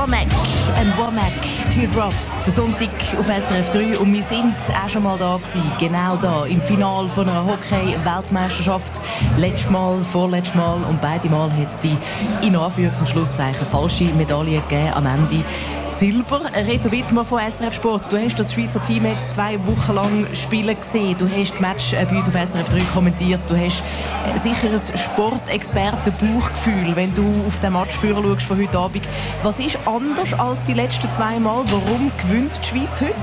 Womack and Womack, Two Drops, der Sonntag auf SRF 3 und wir sind auch schon mal da gewesen, genau da, im Finale von einer Hockey-Weltmeisterschaft. Letztes Mal, vorletztes Mal und beide Mal hat es die in Anführungs- und Schlusszeichen falsche Medaille gegeben am Ende. Silber. Reto Wittmer von SRF Sport. Du hast das Schweizer Team jetzt 2 Wochen lang spielen gesehen. Du hast das Match bei uns auf SRF 3 kommentiert. Du hast sicher ein Sportexperten-Bauchgefühl, wenn du auf den Match schaust von heute Abend. Was ist anders als die letzten 2 Mal? Warum gewinnt die Schweiz heute?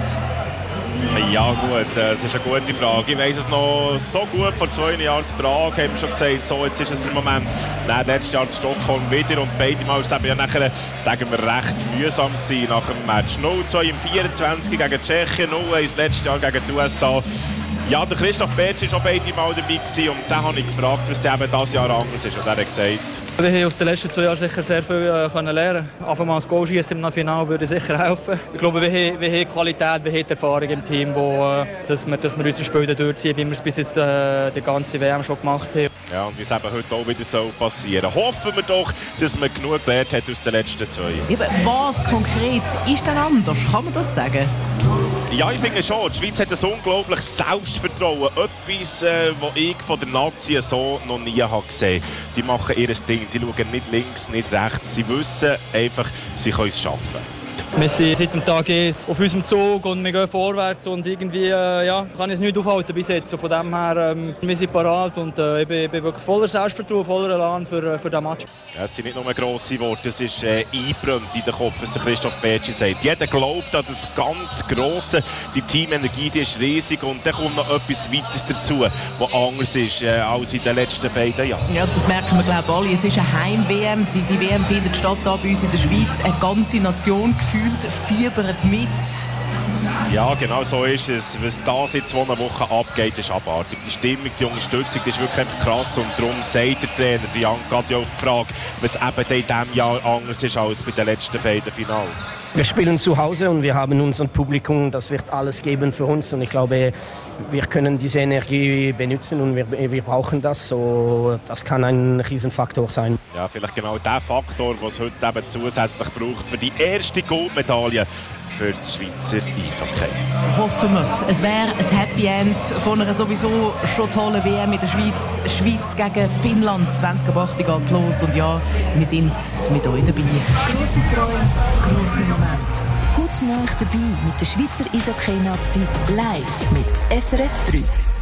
Ja gut, das ist eine gute Frage. Ich weiss es noch so gut, vor 2 Jahren in Prag haben wir schon gesagt, so, jetzt ist es der Moment. Dann letztes Jahr in Stockholm wieder und beide Mal waren ja nachher, sagen wir, recht mühsam gewesen nach dem Match. 0-2 im 24 gegen Tschechien, 0-1 letztes Jahr gegen die USA. Ja, der Christoph Bertsch war auch beide Mal dabei gewesen und den habe ich gefragt, was der eben dieses Jahr anders ist. Und er hat gesagt, wir haben aus den letzten 2 Jahren sicher sehr viel lernen. Einfach mal das Goal schießen im Finale würde sicher helfen. Ich glaube, wir haben Qualität, wir haben Erfahrung im Team, dass wir unsere Spiele durchziehen, wie wir es bis jetzt die ganze WM schon gemacht haben. Ja, und wie es eben heute auch wieder so passieren. Hoffen wir doch, dass man genug gelernt hat aus den letzten 2 Jahren. Eben, was konkret ist denn anders? Kann man das sagen? Ja, ich finde schon. Die Schweiz hat ein unglaubliches Selbstvertrauen. Etwas, was ich von der Nazi so noch nie gesehen habe. Die machen ihr Ding. Die schauen nicht links, nicht rechts. Sie wissen einfach, sie können es schaffen. Wir sind seit dem Tag 1 auf unserem Zug und wir gehen vorwärts und irgendwie kann ich es nicht aufhalten bis jetzt. Von dem her, wir sind parat und ich bin wirklich voller Selbstvertrauen, voller Elan für diesen Match. Ja, es sind nicht nur grosse Worte, es ist eingebrannt in den Kopf, was Christoph Bertsch sagt. Jeder glaubt an das ganz Grosse, die Teamenergie die ist riesig und dann kommt noch etwas Weiteres dazu, was anders ist als in den letzten beiden Jahren. Ja, das merken wir glaube ich alle. Es ist eine Heim-WM, die WM findet statt da bei uns in der Schweiz. Eine ganze Nation gefühlt fiebert mit. Ja, genau so ist es. Was da seit 2 Wochen abgeht, ist abartig. Die Stimmung, die Unterstützung, die ist wirklich krass. Und darum sagt der Trainer, Jan Gadja, auf die Frage, was eben in diesem Jahr anders ist als bei den letzten beiden Finalen. Wir spielen zu Hause und wir haben unser Publikum, das wird alles geben für uns. Und ich glaube, wir können diese Energie benutzen und wir brauchen das. So, das kann ein Riesenfaktor sein. Ja, vielleicht genau der Faktor, den es heute eben zusätzlich braucht für die erste Goldmedaille für das Schweizer Eishockey. Hoffen wir es. Es wäre ein Happy End von einer sowieso schon tollen WM in der Schweiz. Schweiz gegen Finnland. 20.08 geht es los. Und ja, wir sind mit euch dabei. Grosse Träume, grosse Momente. Heute neu dabei mit der Schweizer Eishockey-Nazi live mit SRF 3.